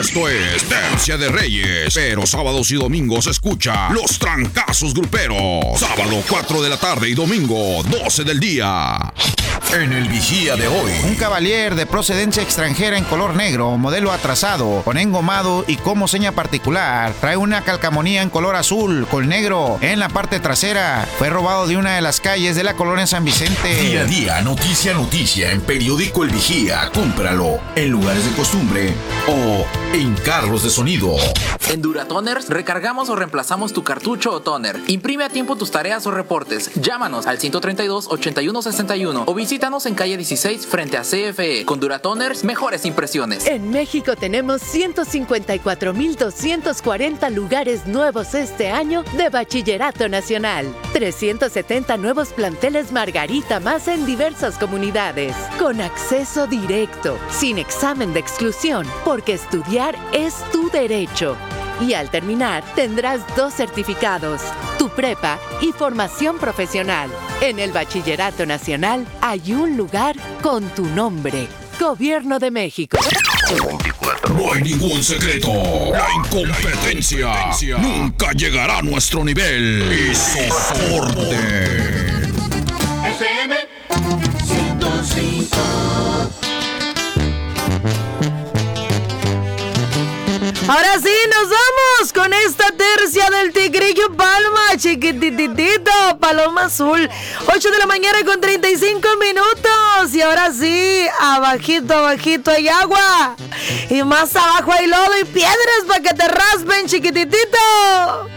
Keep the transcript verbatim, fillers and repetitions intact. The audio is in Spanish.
Esto es Tercia de Reyes, pero sábados y domingos escucha Los Trancazos Gruperos. Sábado cuatro de la tarde y domingo doce del día. En el Vigía de hoy, un Cavalier de procedencia extranjera en color negro, modelo atrasado, con engomado y como seña particular, trae una calcamonía en color azul con negro en la parte trasera. Fue robado de una de las calles de la colonia San Vicente. Día a día, noticia a noticia en Periódico El Vigía. Cómpralo en lugares de costumbre o en carros de sonido. En Duratoners recargamos o reemplazamos tu cartucho o toner. Imprime a tiempo tus tareas o reportes. Llámanos al ciento treinta y dos, ochenta y uno sesenta y uno o visítanos en calle dieciséis frente a C F E. Con Duratoners, mejores impresiones. En México tenemos ciento cincuenta y cuatro mil doscientos cuarenta lugares nuevos este año de Bachillerato Nacional. trescientos setenta nuevos planteles Margarita más en diversas comunidades. Con acceso directo, sin examen de exclusión, porque estudiar es tu derecho. Y al terminar, tendrás dos certificados, tu prepa y formación profesional. En el Bachillerato Nacional hay un lugar con tu nombre. Gobierno de México. No hay ningún secreto. La incompetencia nunca llegará a nuestro nivel. Y soporte. F M ciento cinco. Ahora sí, nos vamos con esta tercia del Tigrillo Palma, chiquititito, Paloma Azul. ocho de la mañana con treinta y cinco minutos. Y ahora sí, abajito, abajito hay agua. Y más abajo hay lodo y piedras para que te raspen, chiquititito.